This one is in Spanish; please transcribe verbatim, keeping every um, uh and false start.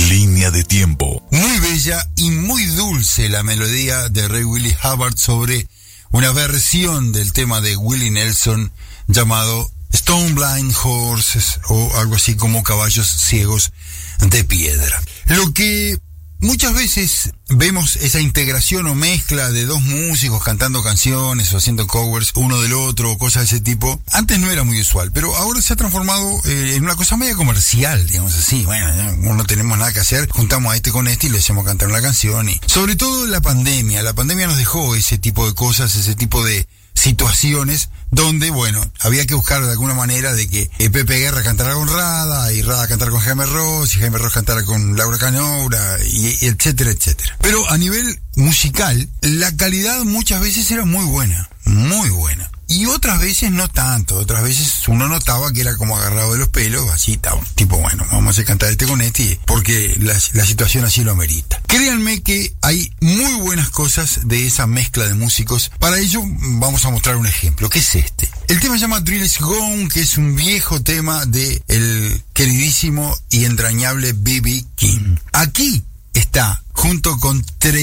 Línea de tiempo. Muy bella y muy dulce la melodía de Ray Willie Hubbard sobre una versión del tema de Willie Nelson llamado Stone Blind Horses, o algo así como Caballos Ciegos de Piedra. Lo que muchas veces vemos esa integración o mezcla de dos músicos cantando canciones o haciendo covers uno del otro o cosas de ese tipo. Antes no era muy usual, pero ahora se ha transformado eh, en una cosa media comercial, digamos así. Bueno, ya no tenemos nada que hacer, juntamos a este con este y le hacemos cantar una canción. Y sobre todo la pandemia, la pandemia nos dejó ese tipo de cosas, ese tipo de situaciones donde, bueno, había que buscar de alguna manera de que eh, Pepe Guerra cantara con Rada, y Rada cantara con Jaime Ross, y Jaime Ross cantara con Laura Canoura, y, y etcétera, etcétera. Pero a nivel musical, la calidad muchas veces era muy buena, muy buena. Y otras veces no tanto, otras veces uno notaba que era como agarrado de los pelos, así, tipo, bueno, vamos a hacer cantar este con este, porque la, la situación así lo amerita. Créanme que hay muy buenas cosas de esa mezcla de músicos. Para ello vamos a mostrar un ejemplo, que es este. El tema se llama Drill Is Gone, que es un viejo tema de el queridísimo y entrañable B B King. Aquí está, junto con tres